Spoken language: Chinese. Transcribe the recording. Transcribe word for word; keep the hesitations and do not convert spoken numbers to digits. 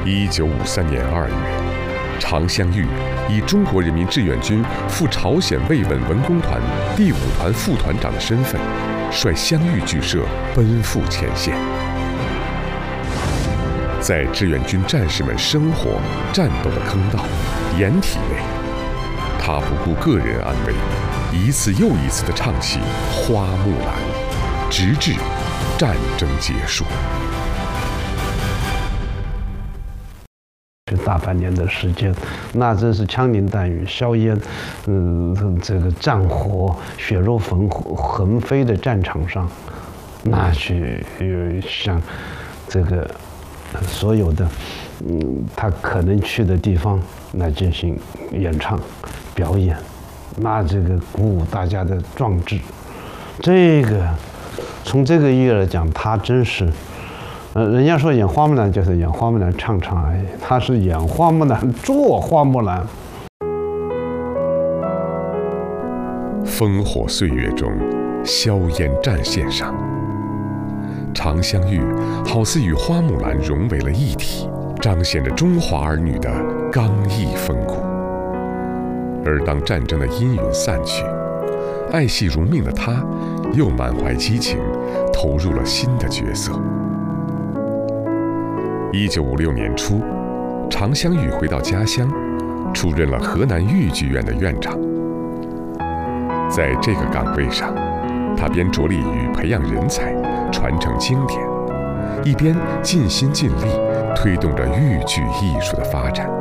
一九五三年二月，常香玉以中国人民志愿军赴朝鲜慰问文工团第五团副团长的身份，率香玉剧社奔赴前线。在志愿军战士们生活战斗的坑道、掩体内，他不顾个人安危，一次又一次地唱起《花木兰》，直至战争结束。 这大半年的时间，那真是枪林弹雨、硝烟，嗯，这个战火、血肉横横飞的战场上，那去像这个所有的，嗯，他可能去的地方来进行演唱、表演，那这个鼓舞大家的壮志，这个从这个意义来讲，他真是。呃，人家说演花木兰就是演花木兰唱唱而已，他是演花木兰做花木兰。 烽火岁月中，硝烟战线上，常香玉好似与花木兰融为了一体，彰显着中华儿女的刚毅风骨。而当战争的阴云散去，爱戏如命的她又满怀激情，投入了新的角色。一九五六年初，常香玉回到家乡，出任了河南豫剧院的院长。在这个岗位上，他边着力于培养人才、传承经典，一边尽心尽力推动着豫剧艺术的发展。